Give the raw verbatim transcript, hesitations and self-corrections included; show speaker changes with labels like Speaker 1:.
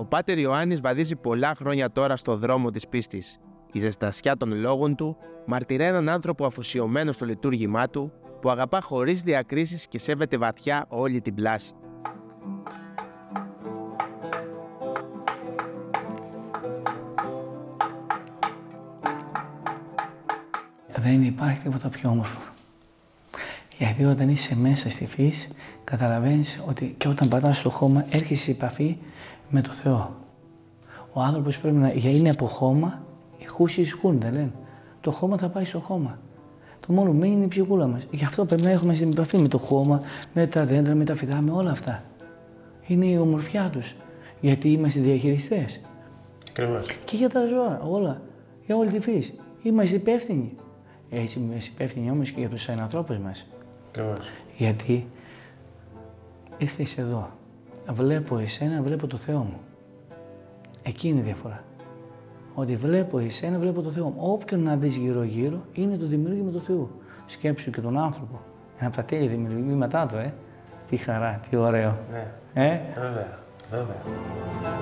Speaker 1: Ο Πάτερ Ιωάννης βαδίζει πολλά χρόνια τώρα στο δρόμο της πίστης. Η ζεστασιά των λόγων του μαρτυρά έναν άνθρωπο αφοσιωμένο στο λειτουργήμά του, που αγαπά χωρίς διακρίσεις και σέβεται βαθιά όλη την πλάση.
Speaker 2: Δεν υπάρχει τίποτα πιο όμορφο. Γιατί όταν είσαι μέσα στη φύση, καταλαβαίνεις ότι και όταν πατάς στο χώμα, έρχεσαι σε επαφή με το Θεό. Ο άνθρωπος πρέπει να για είναι από χώμα, οι χούσεις ισχούν, δεν λένε. Το χώμα θα πάει στο χώμα. Το μόνο που μένει είναι η ψυχούλα μας. Γι' αυτό πρέπει να έχουμε στην επαφή με το χώμα, με τα δέντρα, με τα φυτά, με όλα αυτά. Είναι η ομορφιά τους. Γιατί είμαστε διαχειριστές.
Speaker 3: Ακριβώς.
Speaker 2: Και για τα ζώα, όλα. Για όλη τη φύση. Είμαστε υπεύθυνοι. Έτσι είμαστε υπεύθυνοι όμως και για τους ανθρώπους μας.
Speaker 3: Ακριβώς.
Speaker 2: Γιατί ήρθες εδώ. Βλέπω εσένα, βλέπω το Θεό μου. Εκεί είναι η διαφορά. Ότι βλέπω εσένα, βλέπω το Θεό μου. Όποιον να δεις γύρω-γύρω είναι το δημιούργημα του Θεού. Σκέψου και τον άνθρωπο. Ένα από τα τέλεια δημιουργήματά του, ε. Τι χαρά, τι ωραίο.
Speaker 3: Ναι.
Speaker 2: Ε.
Speaker 3: Βέβαια, βέβαια.